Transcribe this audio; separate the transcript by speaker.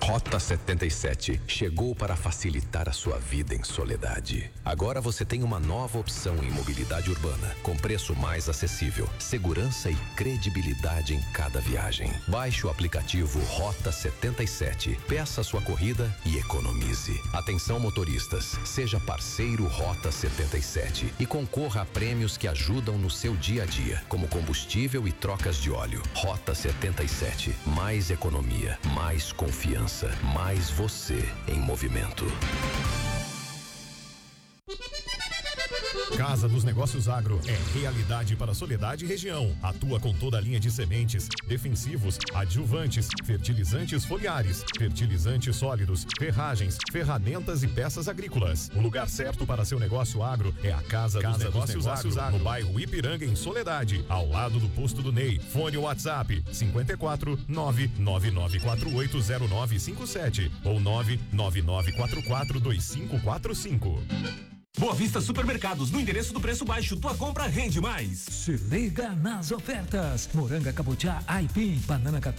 Speaker 1: Rota 77 chegou para facilitar a sua vida em Soledade. Agora você tem uma nova opção em mobilidade urbana, com preço mais acessível, segurança e credibilidade em cada viagem. Baixe o aplicativo Rota 77, peça sua corrida e economize. Atenção motoristas, seja parceiro Rota 77 e concorra a prêmios que ajudam no seu dia a dia, como combustível e trocas de óleo. Rota 77, mais economia, mais confiança. Mais você em movimento.
Speaker 2: Casa dos Negócios Agro é realidade para Soledade e região. Atua com toda a linha de sementes, defensivos, adjuvantes, fertilizantes foliares, fertilizantes sólidos, ferragens, ferramentas e peças agrícolas. O lugar certo para seu negócio agro é a Casa dos Negócios Agro, no bairro Ipiranga, em Soledade, ao lado do posto do Ney. Fone WhatsApp 54 999480957 ou 999442545.
Speaker 3: Boa Vista Supermercados, no endereço do preço baixo, tua compra rende mais.
Speaker 4: Se liga nas ofertas. Moranga cabotiá Aipim, banana